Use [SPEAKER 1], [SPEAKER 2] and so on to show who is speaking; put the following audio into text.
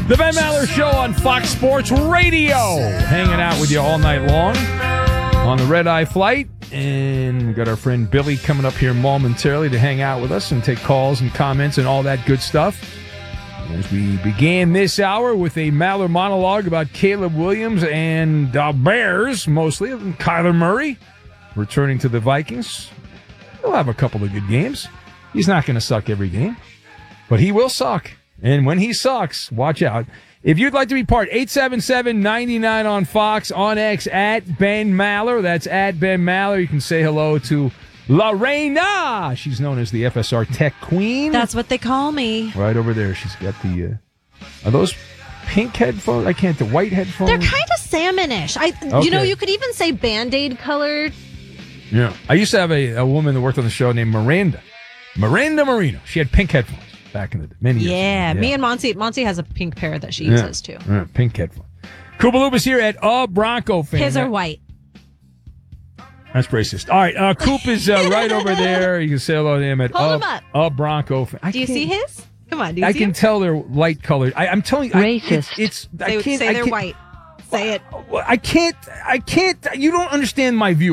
[SPEAKER 1] The Ben Maller Show on Fox Sports Radio. Hanging out with you all night long on the Red Eye Flight. And we've got our friend Billy coming up here momentarily to hang out with us and take calls and comments and all that good stuff. As we began this hour with a Maller monologue about Caleb Williams and the Bears, mostly, and Kyler Murray returning to the Vikings. He'll have a couple of good games. He's not going to suck every game, but he will suck. And when he sucks, watch out. If you'd like to be part, 877-99 on Fox, on X, at Ben Maller. That's at Ben Maller. You can say hello to Lorena. She's known as the FSR Tech Queen.
[SPEAKER 2] That's what they call me.
[SPEAKER 1] Right over there. She's got the, are those pink headphones? I can't, the white headphones?
[SPEAKER 2] They're kind of salmonish. You know, you could even say Band-Aid colored.
[SPEAKER 1] Yeah. I used to have a woman that worked on the show named Miranda Marino. She had pink headphones back in the day, many years ago.
[SPEAKER 2] Yeah, me and Monty has a pink pair that she uses too.
[SPEAKER 1] Pink headphones. Koopaloop here at A Bronco Fan.
[SPEAKER 2] His are white.
[SPEAKER 1] That's racist. All right, Coop is right over there. You can say hello to him at A Bronco Fan.
[SPEAKER 2] Do you see his? Come on, do you
[SPEAKER 1] I
[SPEAKER 2] see
[SPEAKER 1] can
[SPEAKER 2] him?
[SPEAKER 1] tell they're light colored. I'm telling you,
[SPEAKER 3] racist.
[SPEAKER 1] I can't
[SPEAKER 2] say they're white. Say it.
[SPEAKER 1] I can't. You don't understand my view.